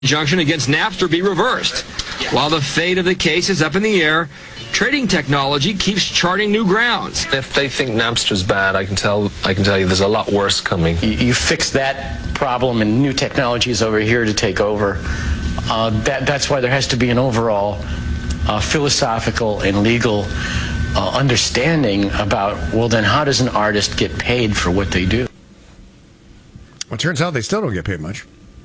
injunction against Napster be reversed. While the fate of the case is up in the air, trading technology keeps charting new grounds. If they think Napster's bad, I can tell you there's a lot worse coming. You fix that problem and new technology is over here to take over. That's why there has to be an overall philosophical and legal understanding about, well, then how does an artist get paid for what they do? Well, it turns out they still don't get paid much.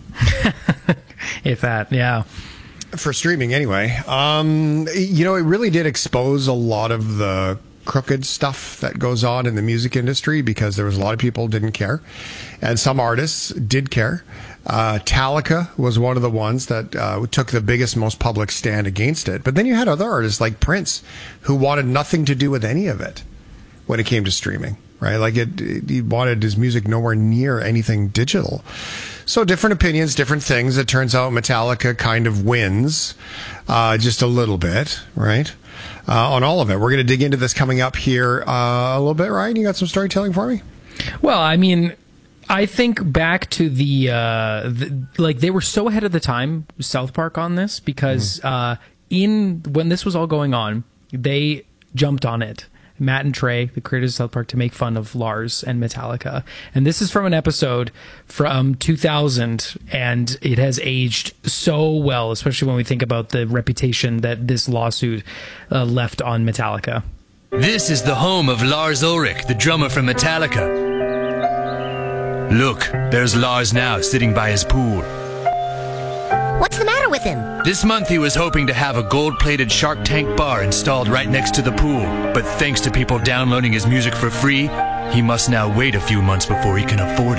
If that, yeah. For streaming, anyway. It really did expose a lot of the crooked stuff that goes on in the music industry, because there was a lot of people who didn't care, and some artists did care. Metallica was one of the ones that took the biggest, most public stand against it. But then you had other artists like Prince, who wanted nothing to do with any of it when it came to streaming, right? Like he wanted his music nowhere near anything digital. So different opinions, different things. It turns out Metallica kind of wins just a little bit, right? On all of it. We're going to dig into this coming up here a little bit. Ryan, you got some storytelling for me? Well, I mean, I think back to like they were so ahead of the time, South Park, on this, because when this was all going on, they jumped on it. Matt and Trey, the creators of South Park, to make fun of Lars and Metallica. And this is from an episode from 2000, and it has aged so well, especially when we think about the reputation that this lawsuit left on Metallica. This is the home of Lars Ulrich, the drummer from Metallica. Look, there's Lars now, sitting by his pool. What's the matter with him? This month he was hoping to have a gold-plated Shark Tank bar installed right next to the pool. But thanks to people downloading his music for free, he must now wait a few months before he can afford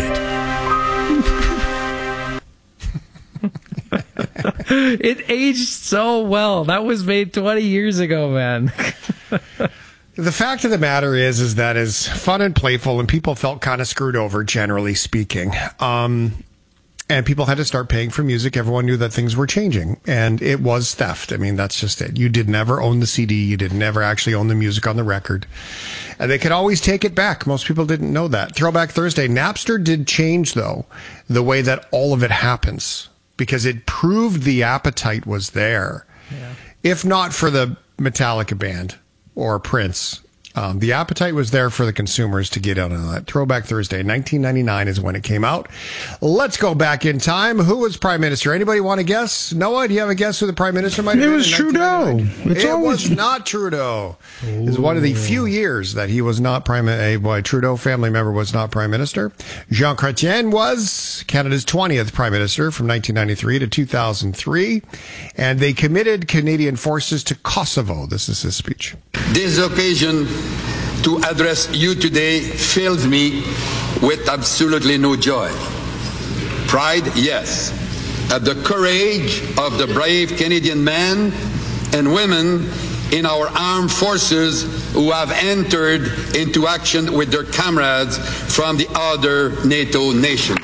it. It aged so well. That was made 20 years ago, man. The fact of the matter is that it's fun and playful, and people felt kind of screwed over, generally speaking. And people had to start paying for music. Everyone knew that things were changing, and it was theft. I mean, that's just it. You did never own the CD. You did never actually own the music on the record. And they could always take it back. Most people didn't know that. Throwback Thursday. Napster did change, though, the way that all of it happens, because it proved the appetite was there. Yeah. If not for the Metallica band or Prince, the appetite was there for the consumers to get out on that. Throwback Thursday, 1999 is when it came out. Let's go back in time. Who was Prime Minister? Anybody want to guess? Noah, do you have a guess who the Prime Minister might have been? It was Trudeau. It was not Trudeau. It was one of the few years that he was not a Trudeau family member was not Prime Minister. Jean Chrétien was Canada's 20th Prime Minister from 1993 to 2003. And they committed Canadian forces to Kosovo. This is his speech. This occasion to address you today fills me with absolutely no joy. Pride, yes, at the courage of the brave Canadian men and women in our armed forces who have entered into action with their comrades from the other NATO nations.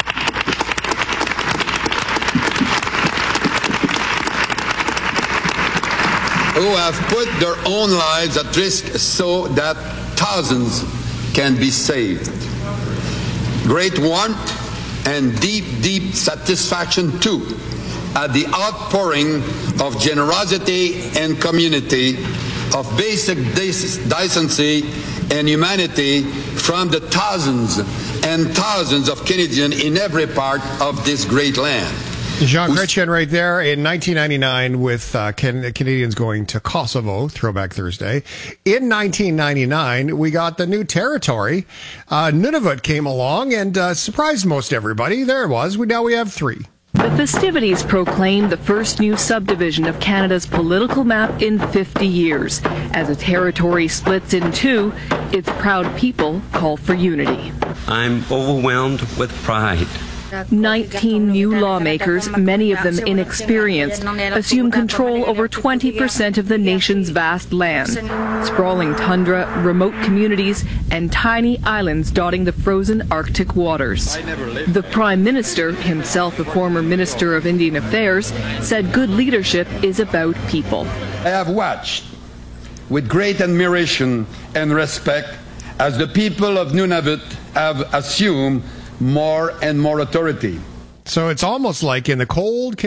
Who have put their own lives at risk so that thousands can be saved. Great warmth and deep, deep satisfaction too at the outpouring of generosity and community, of basic decency and humanity from the thousands and thousands of Canadians in every part of this great land. Jean Chrétien right there in 1999 with Canadians going to Kosovo, Throwback Thursday. In 1999, we got the new territory. Nunavut came along and surprised most everybody. There it was. Now we have 3. The festivities proclaimed the first new subdivision of Canada's political map in 50 years. As a territory splits in two, its proud people call for unity. I'm overwhelmed with pride. 19 new lawmakers, many of them inexperienced, assume control over 20% of the nation's vast land. Sprawling tundra, remote communities, and tiny islands dotting the frozen Arctic waters. The Prime Minister, himself a former Minister of Indian Affairs, said good leadership is about people. I have watched with great admiration and respect as the people of Nunavut have assumed more and more authority. So it's almost like in the cold